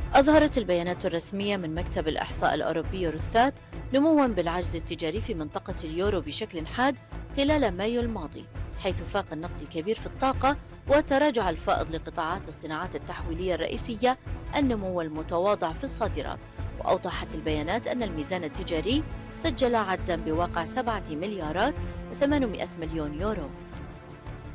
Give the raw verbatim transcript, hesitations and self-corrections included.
أظهرت البيانات الرسمية من مكتب الإحصاء الأوروبي يوروستات نمواً بالعجز التجاري في منطقة اليورو بشكل حاد خلال مايو الماضي، حيث فاق النقص الكبير في الطاقة وتراجع الفائض لقطاعات الصناعات التحويلية الرئيسية النمو المتواضع في الصادرات. وأوضحت البيانات أن الميزان التجاري سجل عجزاً بواقع سبعة مليارات وثمانمائة مليون يورو.